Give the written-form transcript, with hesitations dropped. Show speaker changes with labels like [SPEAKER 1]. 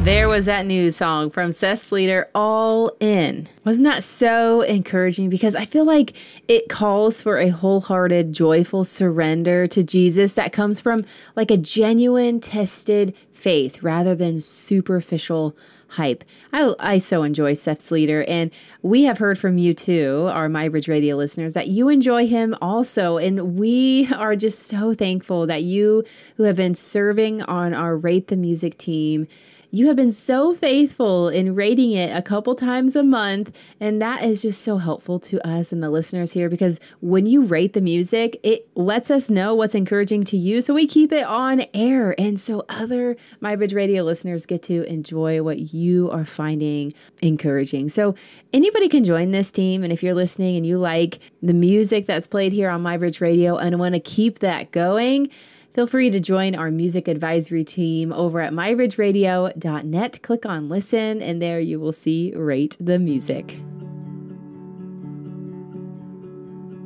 [SPEAKER 1] There was that new song from Seth Sleater, All In. Wasn't that so encouraging? Because I feel like it calls for a wholehearted, joyful surrender to Jesus that comes from like a genuine, tested faith rather than superficial hype. I so enjoy Seth Sleater, and we have heard from you too, our MyBridge Radio listeners, that you enjoy him also. And we are just so thankful that you who have been serving on our Rate the Music team, you have been so faithful in rating it a couple times a month. And that is just so helpful to us and the listeners here, because when you rate the music, it lets us know what's encouraging to you. So we keep it on air. And so other MyBridge Radio listeners get to enjoy what you are finding encouraging. So anybody can join this team. And if you're listening and you like the music that's played here on MyBridge Radio and want to keep that going, feel free to join our music advisory team over at mybridgeradio.net. Click on listen, and there you will see Rate the Music.